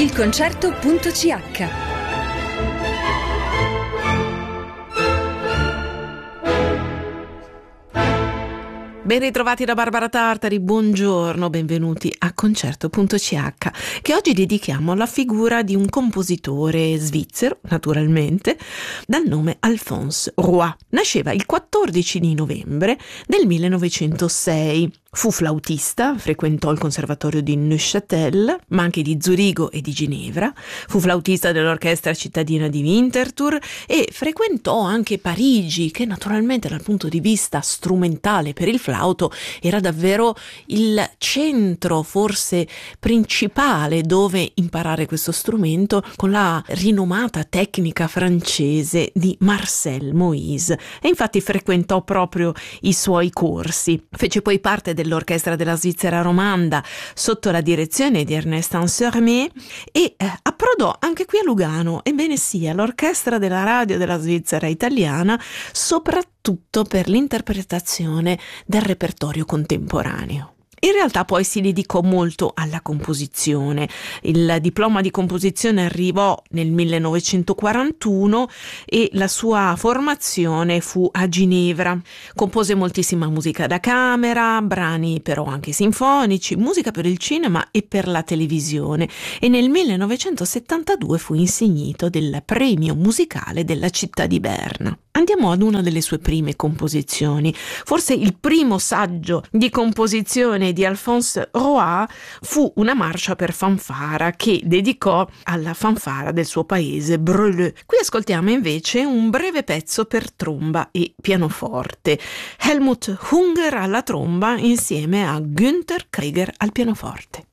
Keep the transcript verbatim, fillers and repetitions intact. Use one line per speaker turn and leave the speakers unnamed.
il concerto punto c h.
Ben ritrovati da Barbara Tartari, buongiorno, benvenuti a Concerto punto c h, che oggi dedichiamo alla figura di un compositore svizzero, naturalmente, dal nome Alphonse Roy. Nasceva il quattordici di novembre del millenovecentosei. Fu flautista, frequentò il conservatorio di Neuchâtel, ma anche di Zurigo e di Ginevra. Fu flautista dell'orchestra cittadina di Winterthur e frequentò anche Parigi, che naturalmente dal punto di vista strumentale per il flauto era davvero il centro, forse principale, dove imparare questo strumento, con la rinomata tecnica francese di Marcel Moïse. E infatti frequentò proprio i suoi corsi. Fece poi parte dell'orchestra della Svizzera romanda sotto la direzione di Ernest Ansermet e eh, approdò anche qui a Lugano, ebbene sì, all'orchestra della radio della Svizzera italiana, soprattutto per l'interpretazione del repertorio contemporaneo. In realtà poi si dedicò molto alla composizione. Il diploma di composizione arrivò nel millenovecentoquarantuno e la sua formazione fu a Ginevra. Compose moltissima musica da camera, brani però anche sinfonici, musica per il cinema e per la televisione, e nel millenovecentosettantadue fu insignito del premio musicale della città di Berna. Andiamo ad una delle sue prime composizioni. Forse il primo saggio di composizione di Alphonse Roy fu una marcia per fanfara che dedicò alla fanfara del suo paese, Breuleux. Qui ascoltiamo invece un breve pezzo per tromba e pianoforte. Helmut Hunger alla tromba insieme a Günther Krieger al pianoforte.